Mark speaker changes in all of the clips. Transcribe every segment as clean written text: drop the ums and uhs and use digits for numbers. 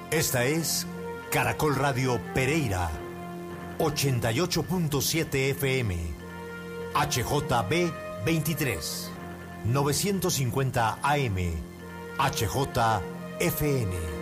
Speaker 1: Esta es Caracol Radio Pereira, 88.7 FM, HJB 23, 950 AM, HJFN.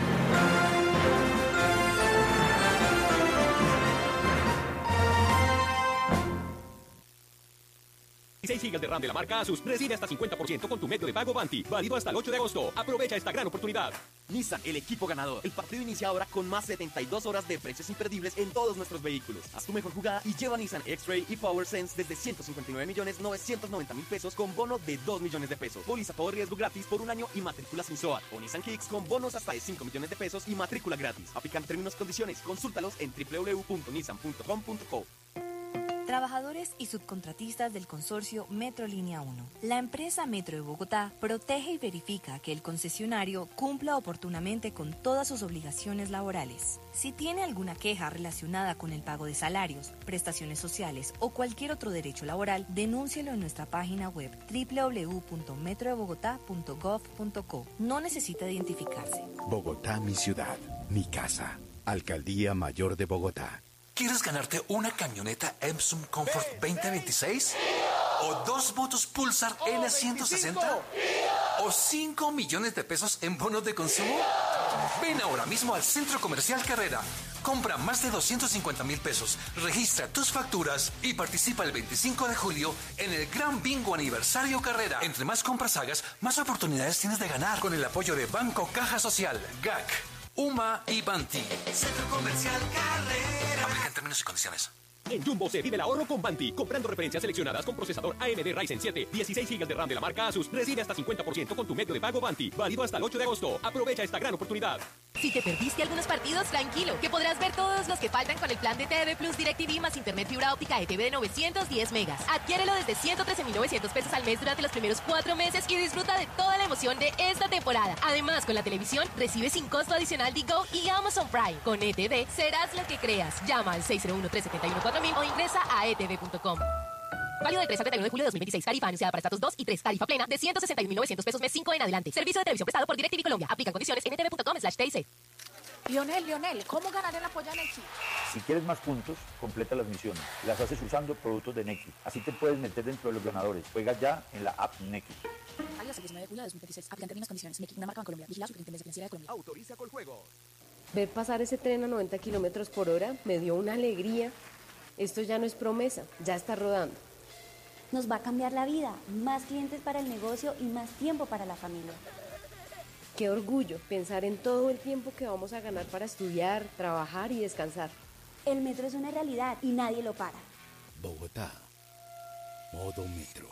Speaker 2: 16 GB de RAM de la marca Asus. Recibe hasta 50% con tu medio de pago Banti. Válido hasta el 8 de agosto. Aprovecha esta gran oportunidad.
Speaker 3: Nissan, el equipo ganador. El partido inicia ahora con más 72 horas de precios imperdibles en todos nuestros vehículos. Haz tu mejor jugada y lleva Nissan X-Ray y Power Sense desde 159.990.000 pesos con bono de 2 millones de pesos. Póliza todo riesgo gratis por un año y matrícula sin SOAT. O Nissan Kicks con bonos hasta de 5 millones de pesos y matrícula gratis. Aplican términos y condiciones. Consúltalos en www.nissan.com.co.
Speaker 4: Trabajadores y subcontratistas del consorcio Metro Línea 1. La empresa Metro de Bogotá protege y verifica que el concesionario cumpla oportunamente con todas sus obligaciones laborales. Si tiene alguna queja relacionada con el pago de salarios, prestaciones sociales o cualquier otro derecho laboral, denúncielo en nuestra página web www.metrodebogotá.gov.co. No necesita identificarse.
Speaker 5: Bogotá, mi ciudad, mi casa. Alcaldía Mayor de Bogotá.
Speaker 6: ¿Quieres ganarte una camioneta Epson Comfort 2026? ¿O 2 motos Pulsar N160? ¿O 5 millones de pesos en bonos de consumo? Ven ahora mismo al Centro Comercial Carrera. Compra más de 250.000 pesos, registra tus facturas y participa el 25 de julio en el Gran Bingo Aniversario Carrera. Entre más compras hagas, más oportunidades tienes de ganar. Con el apoyo de Banco Caja Social, GAC, UMA y Banti. Centro Comercial Carrera. Aplica en términos y condiciones.
Speaker 2: En Jumbo se vive el ahorro con Banti. Comprando referencias seleccionadas con procesador AMD Ryzen 7, 16 GB de RAM de la marca Asus. Recibe hasta 50% con tu medio de pago Banti. Válido hasta el 8 de agosto. Aprovecha esta gran oportunidad.
Speaker 7: Si te perdiste algunos partidos, tranquilo, que podrás ver todos los que faltan con el plan de TV Plus DirecTV más internet fibra óptica ETV de 910 megas. Adquiérelo desde 113.900 pesos al mes durante los primeros 4 meses y disfruta de toda la emoción de esta temporada. Además, con la televisión, recibe sin costo adicional Digo y Amazon Prime. Con ETV, serás lo que creas. Llama al 601-371-4000 o ingresa a etv.com. Válido del 3 al 31 de julio de 2026. Tarifa anunciada para estatus 2 y 3. Tarifa plena de 161.900 pesos mes 5 en adelante. Servicio de televisión prestado por DirecTV Colombia. Aplican condiciones en etv.com/TIC.
Speaker 8: Lionel, ¿cómo ganaré la polla Nexi?
Speaker 9: Si quieres más puntos, completa las misiones. Las haces usando productos de Nexi. Así te puedes meter dentro de los ganadores. Juega ya en la app Nexi.
Speaker 8: Válido hasta el 19 de julio de 2026. Aplican términos y condiciones. Nexi, una marca en Colombia. Vigilado Superintendencia Financiera de Colombia.
Speaker 2: Autoriza Coljuegos.
Speaker 10: Ver pasar ese tren a 90 kilómetros por hora me dio una alegría. Esto ya no es promesa, ya está rodando.
Speaker 11: Nos va a cambiar la vida, más clientes para el negocio y más tiempo para la familia.
Speaker 10: Qué orgullo pensar en todo el tiempo que vamos a ganar para estudiar, trabajar y descansar.
Speaker 11: El metro es una realidad y nadie lo para.
Speaker 5: Bogotá, modo metro.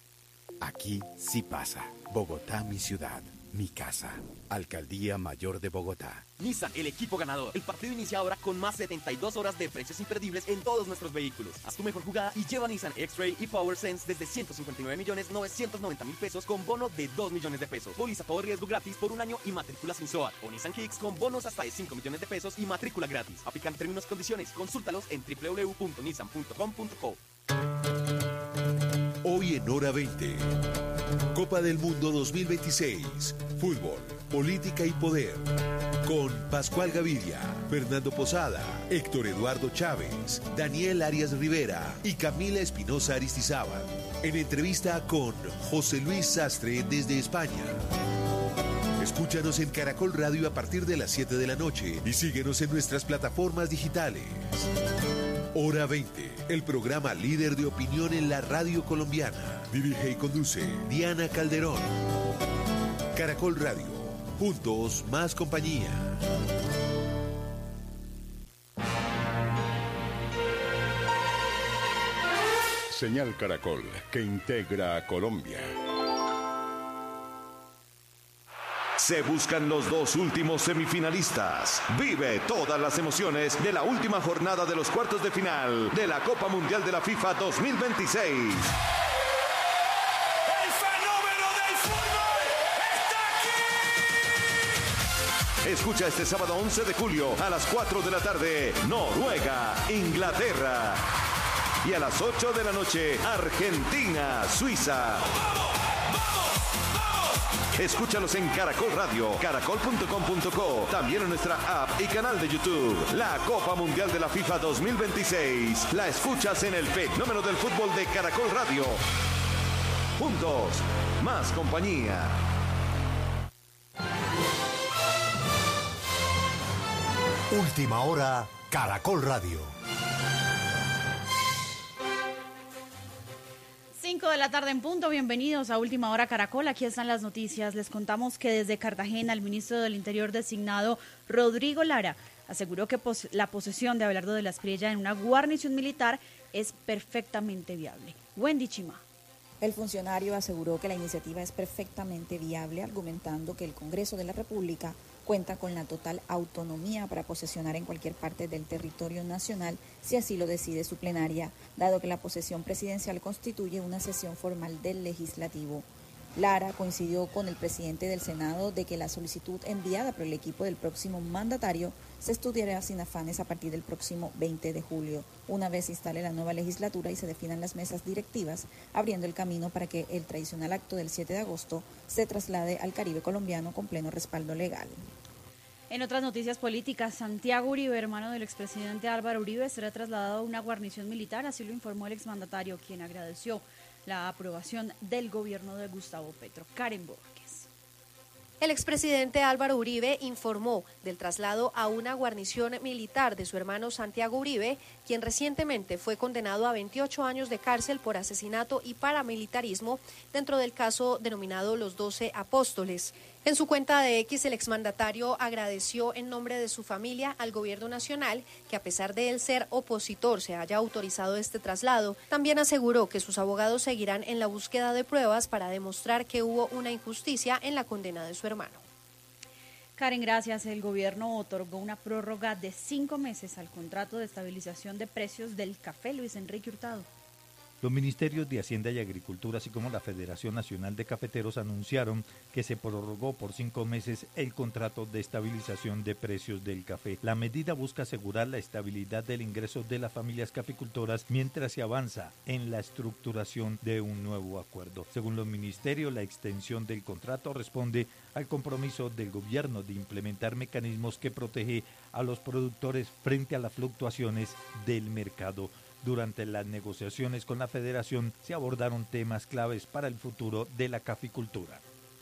Speaker 5: Aquí sí pasa. Bogotá, mi ciudad, mi casa. Alcaldía Mayor de Bogotá.
Speaker 3: Nissan, el equipo ganador. El partido inicia ahora con más 72 horas de precios imperdibles en todos nuestros vehículos. Haz tu mejor jugada y lleva Nissan X-Ray y Power Sense desde 159.990.000 pesos con bono de 2 millones de pesos. Póliza todo riesgo gratis por un año y matrícula sin SOAT. O Nissan Kicks con bonos hasta de 5 millones de pesos y matrícula gratis. Aplican términos y condiciones. Consúltalos en www.nissan.com.co.
Speaker 12: Hoy en Hora 20. Copa del Mundo 2026. Fútbol, política y poder. Con Pascual Gaviria, Fernando Posada, Héctor Eduardo Chávez, Daniel Arias Rivera y Camila Espinosa Aristizábal. En entrevista con José Luis Sastre desde España. Escúchanos en Caracol Radio a partir de las 7 de la noche y síguenos en nuestras plataformas digitales. Hora 20, el programa líder de opinión en la radio colombiana. Dirige y conduce Diana Calderón. Caracol Radio, juntos más compañía.
Speaker 13: Señal Caracol, que integra a Colombia.
Speaker 14: Se buscan los 2 últimos semifinalistas. Vive todas las emociones de la última jornada de los cuartos de final de la Copa Mundial de la FIFA 2026.
Speaker 15: ¡El fenómeno del fútbol está aquí!
Speaker 14: Escucha este sábado 11 de julio a las 4 de la tarde, Noruega, Inglaterra. Y a las 8 de la noche, Argentina, Suiza.
Speaker 15: ¡Vamos! ¡Vamos! ¡Vamos!
Speaker 14: Escúchalos en Caracol Radio, caracol.com.co, también en nuestra app y canal de YouTube. La Copa Mundial de la FIFA 2026. La escuchas en el fenómeno del fútbol de Caracol Radio. Juntos, más compañía.
Speaker 1: Última hora, Caracol Radio.
Speaker 16: 5 de la tarde en punto, bienvenidos a Última Hora Caracol, aquí están las noticias. Les contamos que desde Cartagena el ministro del Interior designado Rodrigo Lara aseguró que la posesión de Abelardo de la Espriella en una guarnición militar es perfectamente viable. Wendy Chima.
Speaker 17: El funcionario aseguró que la iniciativa es perfectamente viable, argumentando que el Congreso de la República cuenta con la total autonomía para posesionar en cualquier parte del territorio nacional si así lo decide su plenaria, dado que la posesión presidencial constituye una sesión formal del legislativo. Lara coincidió con el presidente del Senado de que la solicitud enviada por el equipo del próximo mandatario se estudiará sin afanes a partir del próximo 20 de julio, una vez se instale la nueva legislatura y se definan las mesas directivas, abriendo el camino para que el tradicional acto del 7 de agosto se traslade al Caribe colombiano con pleno respaldo legal.
Speaker 16: En otras noticias políticas, Santiago Uribe, hermano del expresidente Álvaro Uribe, será trasladado a una guarnición militar, así lo informó el exmandatario, quien agradeció la aprobación del gobierno de Gustavo Petro. Karen Borges.
Speaker 18: El expresidente Álvaro Uribe informó del traslado a una guarnición militar de su hermano Santiago Uribe, quien recientemente fue condenado a 28 años de cárcel por asesinato y paramilitarismo dentro del caso denominado Los 12 Apóstoles. En su cuenta de X, el exmandatario agradeció en nombre de su familia al gobierno nacional que, a pesar de él ser opositor, se haya autorizado este traslado. También aseguró que sus abogados seguirán en la búsqueda de pruebas para demostrar que hubo una injusticia en la condena de su hermano.
Speaker 16: Karen, gracias. El gobierno otorgó una prórroga de 5 meses al contrato de estabilización de precios del café. Luis Enrique Hurtado.
Speaker 19: Los ministerios de Hacienda y Agricultura, así como la Federación Nacional de Cafeteros, anunciaron que se prorrogó por 5 meses el contrato de estabilización de precios del café. La medida busca asegurar la estabilidad del ingreso de las familias caficultoras mientras se avanza en la estructuración de un nuevo acuerdo. Según los ministerios, la extensión del contrato responde al compromiso del gobierno de implementar mecanismos que protegen a los productores frente a las fluctuaciones del mercado. Durante las negociaciones con la Federación se abordaron temas claves para el futuro de la caficultura.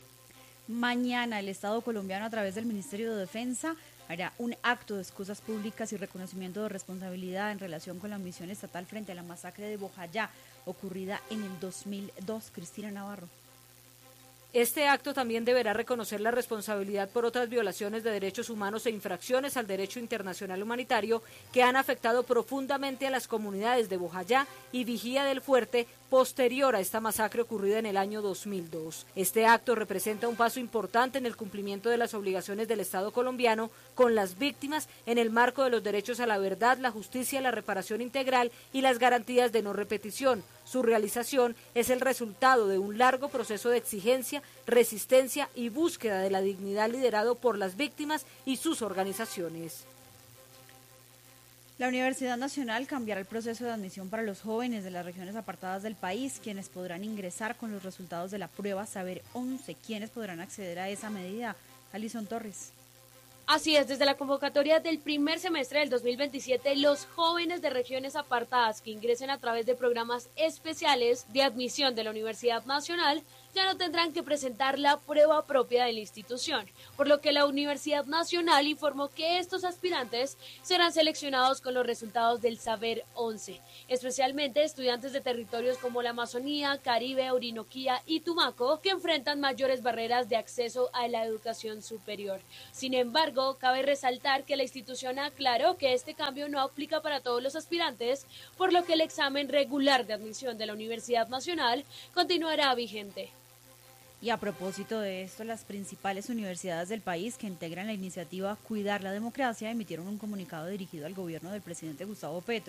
Speaker 16: Mañana el Estado colombiano, a través del Ministerio de Defensa, hará un acto de excusas públicas y reconocimiento de responsabilidad en relación con la omisión estatal frente a la masacre de Bojayá, ocurrida en el 2002. Cristina Navarro.
Speaker 20: Este acto también deberá reconocer la responsabilidad por otras violaciones de derechos humanos e infracciones al derecho internacional humanitario que han afectado profundamente a las comunidades de Bojayá y Vigía del Fuerte posterior a esta masacre ocurrida en el año 2002. Este acto representa un paso importante en el cumplimiento de las obligaciones del Estado colombiano con las víctimas en el marco de los derechos a la verdad, la justicia, la reparación integral y las garantías de no repetición. Su realización es el resultado de un largo proceso de exigencia, resistencia y búsqueda de la dignidad liderado por las víctimas y sus organizaciones.
Speaker 16: La Universidad Nacional cambiará el proceso de admisión para los jóvenes de las regiones apartadas del país, quienes podrán ingresar con los resultados de la prueba Saber 11. ¿Quiénes podrán acceder a esa medida? Alison Torres.
Speaker 21: Así es, desde la convocatoria del primer semestre del 2027, los jóvenes de regiones apartadas que ingresen a través de programas especiales de admisión de la Universidad Nacional ya no tendrán que presentar la prueba propia de la institución, por lo que la Universidad Nacional informó que estos aspirantes serán seleccionados con los resultados del Saber 11, especialmente estudiantes de territorios como la Amazonía, Caribe, Orinoquía y Tumaco, que enfrentan mayores barreras de acceso a la educación superior. Sin embargo, cabe resaltar que la institución aclaró que este cambio no aplica para todos los aspirantes, por lo que el examen regular de admisión de la Universidad Nacional continuará vigente.
Speaker 16: Y a propósito de esto, las principales universidades del país que integran la iniciativa Cuidar la Democracia emitieron un comunicado dirigido al gobierno del presidente Gustavo Petro.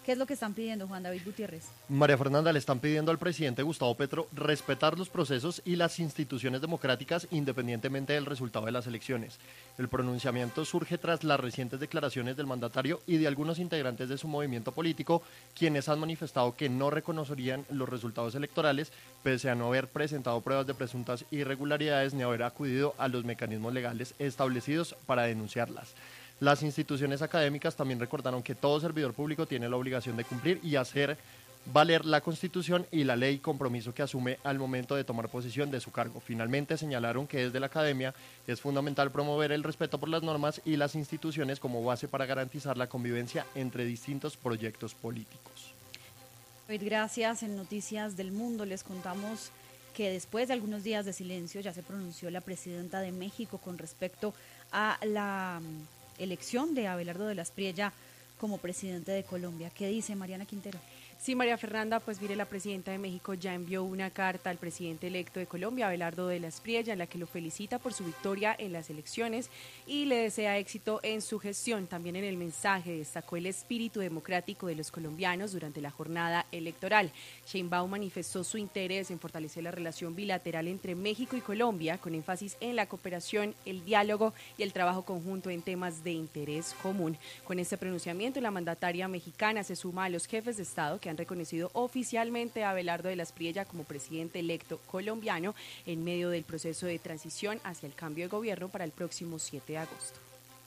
Speaker 16: ¿Qué es lo que están pidiendo, Juan David Gutiérrez?
Speaker 4: María Fernanda, le están pidiendo al presidente Gustavo Petro respetar los procesos y las instituciones democráticas independientemente del resultado de las elecciones. El pronunciamiento surge tras las recientes declaraciones del mandatario y de algunos integrantes de su movimiento político, quienes han manifestado que no reconocerían los resultados electorales, pese a no haber presentado pruebas de presuntas irregularidades ni haber acudido a los mecanismos legales establecidos para denunciarlas. Las instituciones académicas también recordaron que todo servidor público tiene la obligación de cumplir y hacer valer la Constitución y la ley, compromiso que asume al momento de tomar posesión de su cargo. Finalmente señalaron que desde la academia es fundamental promover el respeto por las normas y las instituciones como base para garantizar la convivencia entre distintos proyectos políticos.
Speaker 16: Gracias. En Noticias del Mundo les contamos que después de algunos días de silencio ya se pronunció la presidenta de México con respecto a la elección de Abelardo de la Espriella como presidente de Colombia. ¿Qué dice Mariana Quintero?
Speaker 22: Sí, María Fernanda, pues mire, la presidenta de México ya envió una carta al presidente electo de Colombia, Abelardo de la Espriella, en la que lo felicita por su victoria en las elecciones y le desea éxito en su gestión. También en el mensaje destacó el espíritu democrático de los colombianos durante la jornada electoral. Sheinbaum manifestó su interés en fortalecer la relación bilateral entre México y Colombia, con énfasis en la cooperación, el diálogo y el trabajo conjunto en temas de interés común. Con este pronunciamiento, la mandataria mexicana se suma a los jefes de Estado que han reconocido oficialmente a Abelardo de la Espriella como presidente electo colombiano en medio del proceso de transición hacia el cambio de gobierno para el próximo 7 de agosto.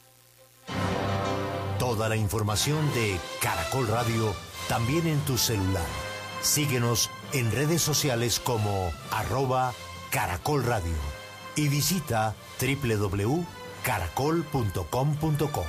Speaker 1: Toda la información de Caracol Radio también en tu celular. Síguenos en redes sociales como @Caracol Radio y visita www.caracol.com.co.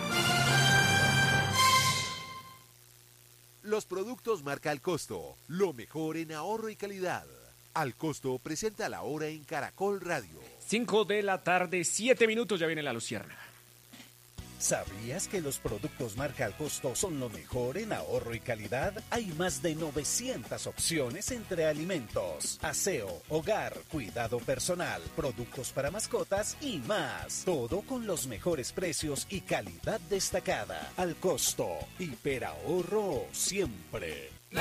Speaker 12: Los productos marca Al Costo, lo mejor en ahorro y calidad. Al Costo presenta la hora en Caracol Radio.
Speaker 2: 5 de la tarde, 7 minutos, ya viene la luciérnaga.
Speaker 5: ¿Sabías que los productos marca Al Costo son lo mejor en ahorro y calidad? Hay más de 900 opciones entre alimentos, aseo, hogar, cuidado personal, productos para mascotas y más. Todo con los mejores precios y calidad destacada. Al Costo, hiperahorro siempre.